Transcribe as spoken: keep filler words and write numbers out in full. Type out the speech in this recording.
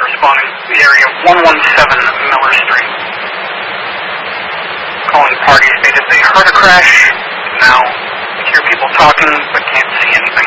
responding to the area one one seven Miller Street. Calling party stated they heard a crash. Now hear people talking but can't see anything.